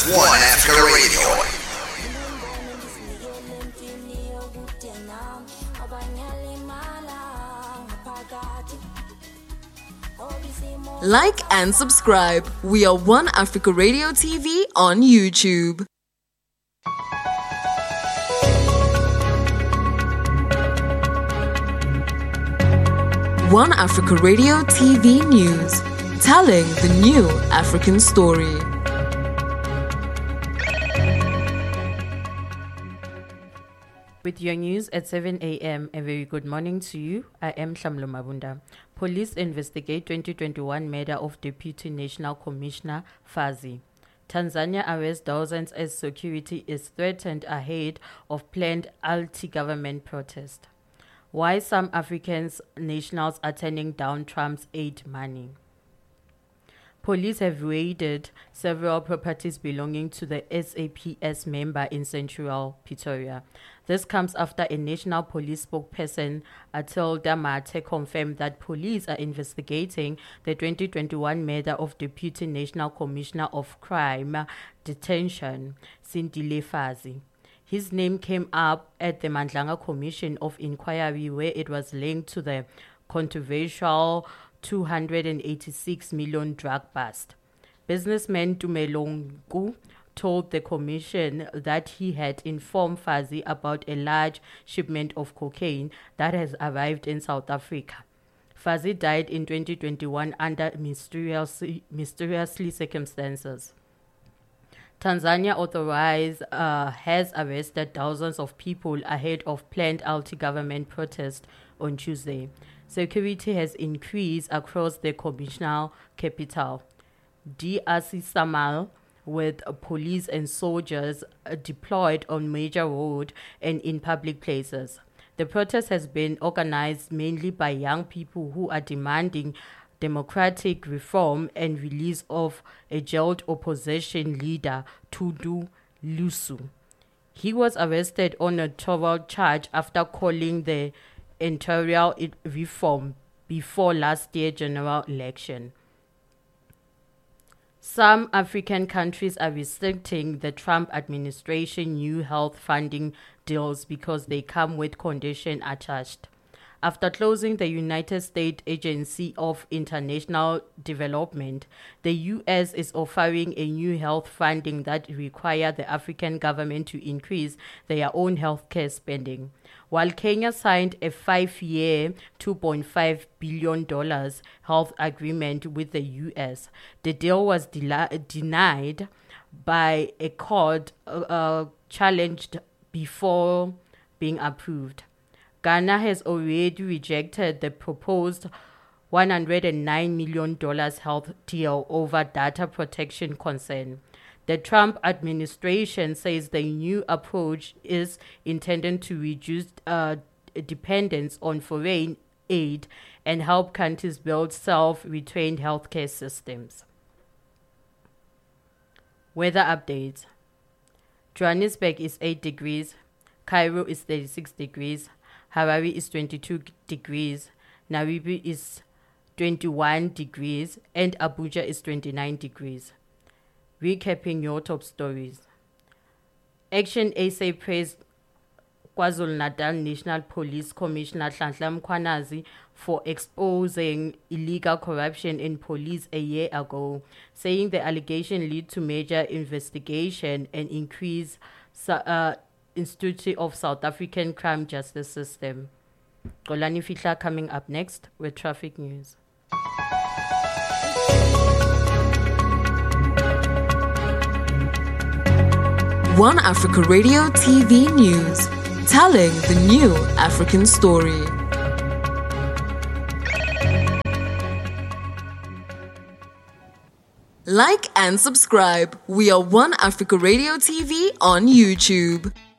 with One Africa Radio. Like and subscribe. We are One Africa Radio TV on YouTube. One Africa Radio TV News, telling the new African story. With your news at 7 a.m., a very good morning to you. I am Shamlo Mabunda. Police investigate 2021 murder of Deputy National Commissioner Fazi. Tanzania arrests dozens as security is threatened ahead of planned anti-government protest. Why some African nationals are turning down Trump's aid money. Police have raided several properties belonging to the SAPS member in central Pretoria. This comes after a national police spokesperson, Atilda Mate, confirmed that police are investigating the 2021 murder of Deputy National Commissioner of Crime Detention, Sindile Fazi. His name came up at the Mandlanga Commission of Inquiry, where it was linked to the controversial 286 million drug bust. Businessman Tumelongu told the commission that he had informed Fazi about a large shipment of cocaine that has arrived in South Africa. Fazi died in 2021 under mysteriously circumstances. Tanzania has arrested thousands of people ahead of planned anti-government protest on Tuesday. Security has increased across the communal capital, DRC Samal, with police and soldiers deployed on major roads and in public places. The protest has been organized mainly by young people who are demanding democratic reform and release of a jailed opposition leader, Tundu Lissu. He was arrested on a trial charge after calling the electoral reform before last year's general election. Some African countries are restricting the Trump administration new health funding deals because they come with conditions attached. After closing the United States Agency of International Development, the U.S. is offering a new health funding that requires the African government to increase their own healthcare spending. While Kenya signed a 5-year, $2.5 billion health agreement with the U.S., the deal was denied by a court challenged before being approved. Ghana has already rejected the proposed $109 million health deal over data protection concern. The Trump administration says the new approach is intended to reduce dependence on foreign aid and help countries build self-retained healthcare systems. Weather updates. Johannesburg is 8 degrees. Cairo is 36 degrees. Harare is 22 degrees, Nairobi is 21 degrees, and Abuja is 29 degrees. Recapping your top stories. Action SA praised KwaZulu-Natal National Police Commissioner Nhlanhla Mkhwanazi for exposing illegal corruption in police a year ago, saying the allegation led to major investigation and increased Institute of South African Crime Justice System. Golani Fitla coming up next with traffic news. One Africa Radio TV News, telling the new African story. Like and subscribe. We are One Africa Radio TV on YouTube.